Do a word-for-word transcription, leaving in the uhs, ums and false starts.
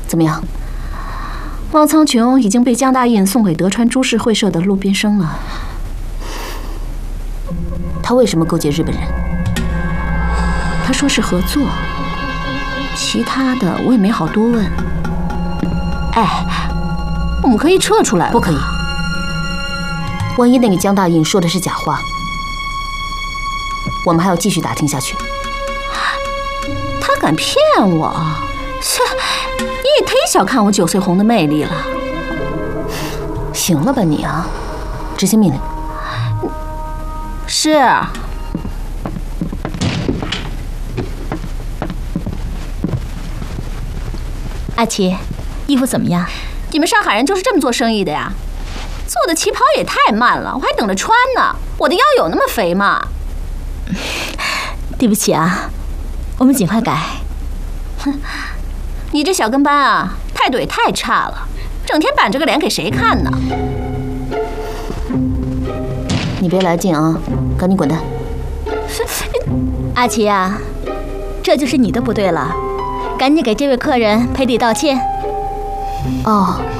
怎么样？汪苍穹已经被江大印送给德川株式会社的陆边生了。他为什么勾结日本人？他说是合作，其他的我也没好多问。哎，我们可以撤出来。不可以。万一那个江大印说的是假话，我们还要继续打听下去。他敢骗我？切！你也忒小看我九岁红的魅力了。行了吧你啊！执行命令。是。 阿奇，衣服怎么样？ 你们上海人就是这么做生意的呀？做的旗袍也太慢了，我还等着穿呢。我的腰有那么肥吗？ 对不起啊，我们尽快改。 哼，你这小跟班啊，态度也太差了，整天板着个脸给谁看呢？你别来劲啊，赶紧滚蛋！ 阿奇啊，这就是你的不对了，赶紧给这位客人赔礼道歉。 哦，